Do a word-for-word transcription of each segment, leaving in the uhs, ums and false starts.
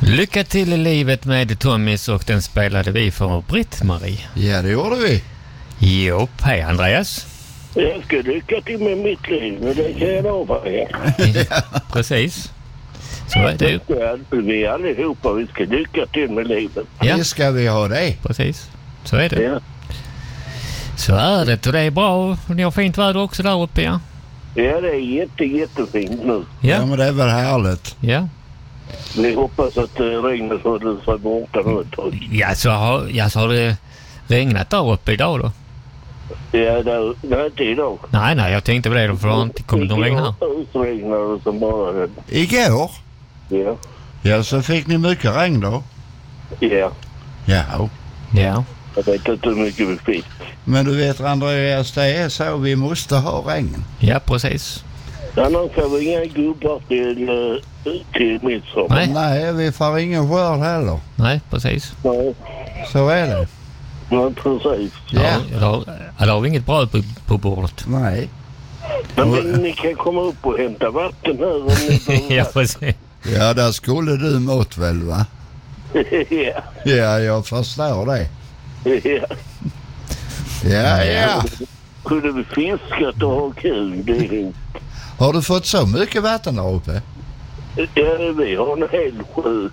Lycka till i livet med Tommys, och den spelade vi för Britt-Marie. Ja, det gjorde vi. Jo, hej Andreas. Jag ska lycka till med mitt liv, men det kan jag lova er. Ja, precis. Så är det ju. Vi allihopa, vi ska lycka till med livet. Ja, Det ska vi ha det. precis. Så är det. Ja, Så är det, och det är bra. Ni har fint väder också där uppe, ja. ja det är jätte, jättefint nu. Ja, Ja, men det är väl härligt. ja. Vi hoppas att uh, regnet håller sig borta nu ett tag. Ja, så har, ja, så har det regnat där uppe idag då? Ja, det, det är inte idag. Nej, nej, jag tänkte på det då, för det har inte kommit någon regn här. Igår regnade som bara den. Igår? Ja, Ja, så fick ni mycket regn då? ja. Ja. Ja. Jag vet inte hur mycket vi fick. Men du vet, Andreas, det är så. Vi måste ha regn. Ja, precis. Annars får vi inga gubbar till, uh, till midsommar. Nej. Nej, vi får ingen skörd heller. Nej, precis. Nej, Så är det. nej precis. Ja. Ja, då, då har vi inget bröd på, på bordet. Nej. Men, men ni kan komma upp och hämta vatten här om ni behöver. Ja, precis. Ja, där skulle du mått väl, va? Ja, Ja, jag förstår det. ja. Ja, ja. Kunde vi fiskat och ha kul, det är inte. Har du fått så mycket vatten där uppe? Ja, vi har en hel sjö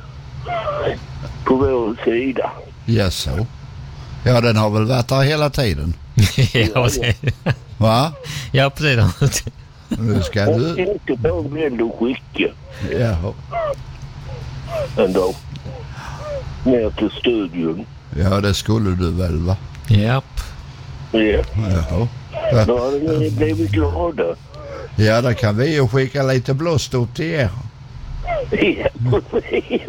på vår sida. Ja, så. Ja, den har väl varit där hela tiden. Ja, precis. Va? Ja, precis. Nu ska Jag du... tänkte på en bild och skicka Ja. en dag. Ner till studion. Ja, det skulle du väl, va? Japp. Ja, Jaha. då hade ni blivit glada. Ja, då kan vi ju skicka lite blåst upp till er. Ja, precis.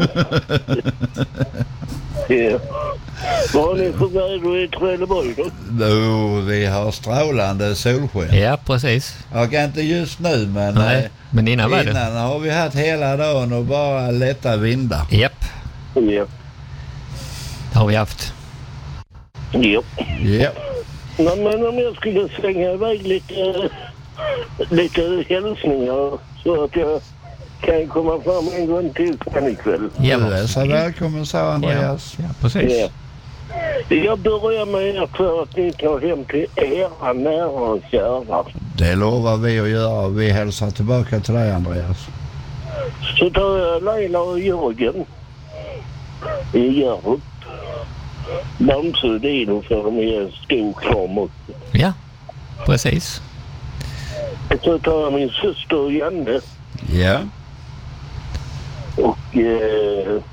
Ja. Vad har ni för väder i Trelleborg då? Jo, vi har strålande solsken. Ja, precis. Jag kan inte just nu, men Nej, eh, men innan var det. innan har vi haft hela dagen och bara lätta vindar. Japp, Ja. det har vi haft. Ja. Ja. Nej, men om jag skulle slänga iväg lite, lite hälsningar så att jag kan komma fram en gång till sen ikväll. Ja, Du är så välkommen, så Andreas. Ja, precis. Ja. Jag börjar med er för att ni tar hem till era nära och kära. Det lovar vi att göra. Vi hälsar tillbaka till dig, Andreas. Så tar jag Leila och Jörgen i Hjärup. Bamse och Dino för de är en stor kram också. Ja, precis. Och så tar jag min syster Janne Ja. och eh,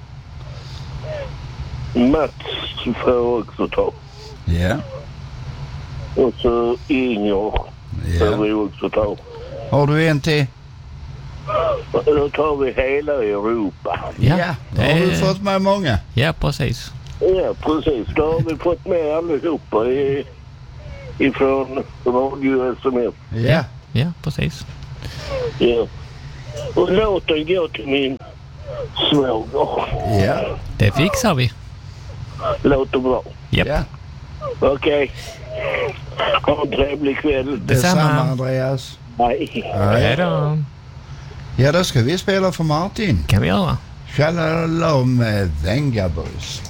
Mats får jag också ta. Ja. Och så Inger får Ja. vi också ta. Har du en till? Och då tar vi hela Europa. Ja, Har det du är- fått med många? Ja, precis. Ja, precis. Då har vi fått med allihopa i, ifrån Radio S M F. Ja. Ja, precis. Ja. Och låten går till min svåger. Ja. Det fixar vi. Låter bra. Japp. Ja. Okej. Ha en trevlig kväll. Detsamma, Detsamma. Andreas. Hej. Hej då. Ja, då ska vi spela för Martin. Kan vi göra. Shalom med Vengaboys.